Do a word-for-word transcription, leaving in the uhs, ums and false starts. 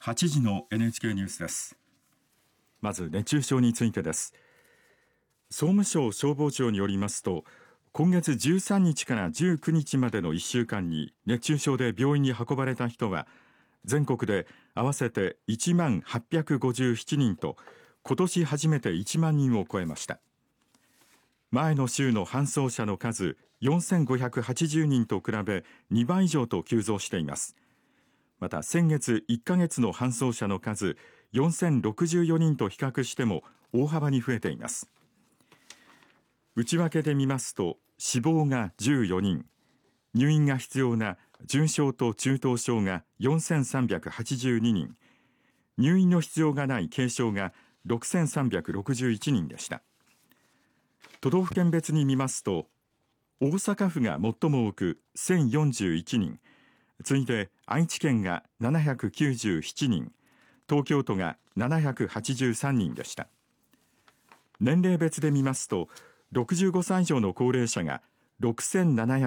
はちじの エヌエイチケー ニュースです。 まず熱中症についてです。総務省消防庁によりますと、今月じゅうさんにちからじゅうくにちまでのいっしゅうかんに熱中症で病院に運ばれた人は全国で合わせていちまんはっぴゃくごじゅうななにんと、今年初めていちまんにんを超えました。前の週の搬送者の数よんせんごひゃくはちじゅうにんと比べにばい以上と急増しています。また先月いっかげつの搬送者の数よんせんろくじゅうよにんと比較しても大幅に増えています。内訳で見ますと、死亡がじゅうよにん、入院が必要な重症と中等症がよんせんさんびゃくはちじゅうににん、入院の必要がない軽症がろくせんさんびゃくろくじゅういちにんでした。都道府県別に見ますと、大阪府が最も多くせんよんじゅういちにん、次いで愛知県がななひゃくきゅうじゅうななにん、東京都がななひゃくはちじゅうさんにんでした。年齢別で見ますと、ろくじゅうごさい以上の高齢者がろくせんななひゃく